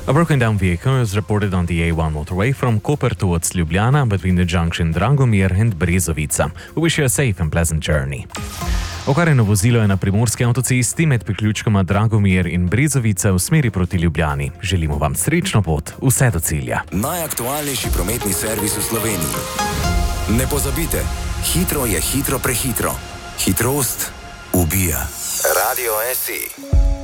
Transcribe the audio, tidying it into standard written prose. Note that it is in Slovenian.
A broken down vehicle is reported on the A1 motorway from Koper towards Ljubljana between the junction Dragomir and Brezovica. We wish you a safe and pleasant journey. Okvarjeno vozilo je na primorski avtocesti med priključkoma Dragomir in Brezovica v smeri proti Ljubljani. Želimo vam srečno pot, vse do cilja. Najaktualnejši prometni servis v Sloveniji. Ne pozabite, hitro je hitro prehitro. Hitrost ubija. Radio SE.